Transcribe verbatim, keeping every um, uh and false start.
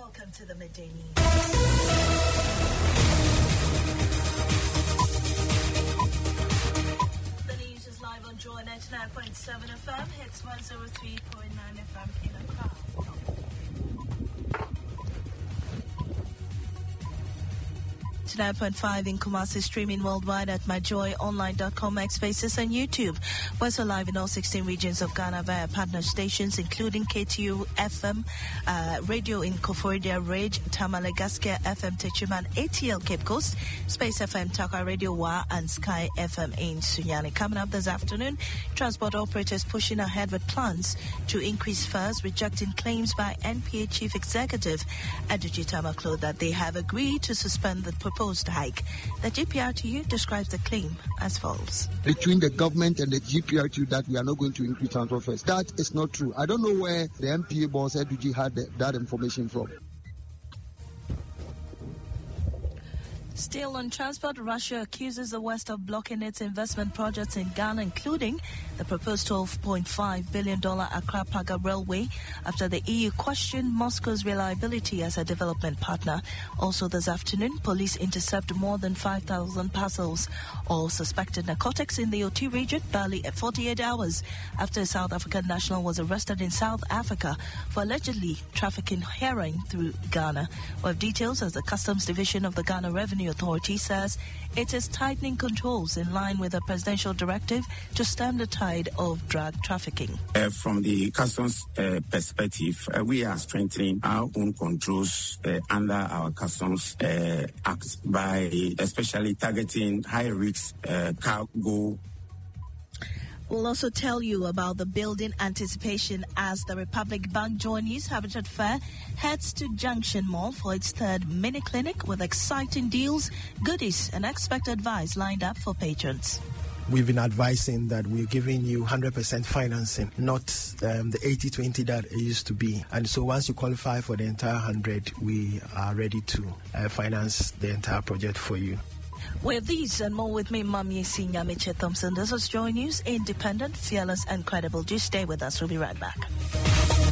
Welcome to the Midday News. The news is live on Joy ninety-nine point seven F M, hits one oh three point nine F M in Accra. nine point five in Kumasi, streaming worldwide at my joy online dot com, X Spaces and YouTube. We're also live in all sixteen regions of Ghana via partner stations, including K T U F M, uh, radio in Koforidua Ridge, Tamale Gaskia F M Techiman, A T L Cape Coast, Space F M Taka Radio Wa, and Sky F M in Sunyani. Coming up this afternoon, transport operators pushing ahead with plans to increase fares, rejecting claims by N P A Chief Executive Aduji Tamaklo that they have agreed to suspend the proposed hike. The G P R T U describes the claim as false. Between the government and the G P R T U that we are not going to increase transport fares. That is not true. I don't know where the M P A boss Aduji had the, that information from. Still on transport, Russia accuses the West of blocking its investment projects in Ghana, including the proposed twelve point five billion dollars Accra-Paga Railway, after the E U questioned Moscow's reliability as a development partner. Also this afternoon, police intercept more than five thousand parcels of suspected narcotics in the O T region, barely forty-eight hours after a South African national was arrested in South Africa for allegedly trafficking heroin through Ghana. We have details as the Customs Division of the Ghana Revenue Authority says it is tightening controls in line with a presidential directive to stem the tide of drug trafficking. Uh, from the customs uh, perspective, uh, we are strengthening our own controls uh, under our Customs uh, Act by especially targeting high-risk uh, cargo. We'll also tell you about the building anticipation as the Republic Bank Joy News Habitat Fair heads to Junction Mall for its third mini clinic with exciting deals, goodies, and expert advice lined up for patrons. We've been advising that we're giving you one hundred percent financing, not um, the eighty twenty that it used to be. And so once you qualify for the entire one hundred, we are ready to uh, finance the entire project for you. With these and more with me, Mami Senior Mitchell Thompson. This is Joy News, independent, fearless, and credible. Do stay with us. We'll be right back.